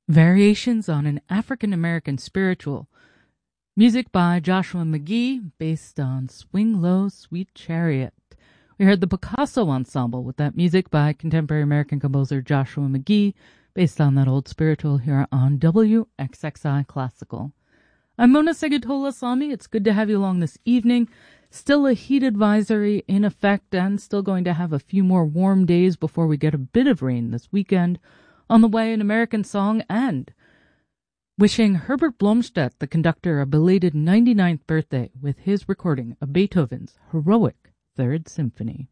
Variations on an African American Spiritual. Music by Joshua McGee, based on Swing Low, Sweet Chariot. We heard the Picasso Ensemble with that music by contemporary American composer Joshua McGee, based on that old spiritual here on WXXI Classical. I'm Mona Segatola-Salmi. It's good to have you along this evening. Still a heat advisory in effect and still going to have a few more warm days before we get a bit of rain this weekend. On the way, an American song and wishing Herbert Blomstedt, the conductor, a belated 99th birthday with his recording of Beethoven's heroic Third Symphony.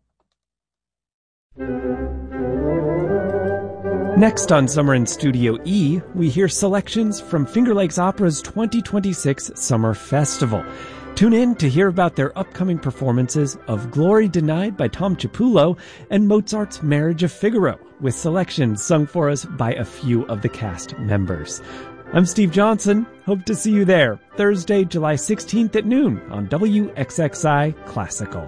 Next on Summer in Studio E, we hear selections from Finger Lakes Opera's 2026 Summer Festival. Tune in to hear about their upcoming performances of Glory Denied by Tom Chiapullo and Mozart's Marriage of Figaro, with selections sung for us by a few of the cast members. I'm Steve Johnson. Hope to see you there Thursday, July 16th at noon on WXXI Classical.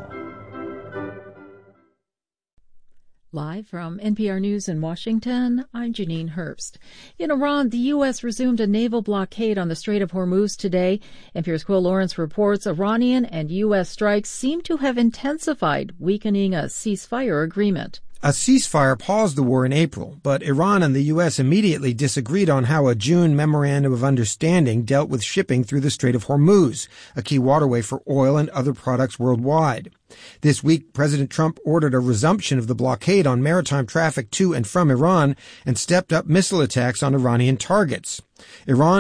Live from NPR News in Washington, I'm Janine Herbst. In Iran, the U.S. resumed a naval blockade on the Strait of Hormuz today. NPR's Quill Lawrence reports Iranian and U.S. strikes seem to have intensified, weakening a ceasefire agreement. A ceasefire paused the war in April, but Iran and the U.S. immediately disagreed on how a June memorandum of understanding dealt with shipping through the Strait of Hormuz, a key waterway for oil and other products worldwide. This week, President Trump ordered a resumption of the blockade on maritime traffic to and from Iran and stepped up missile attacks on Iranian targets. Iran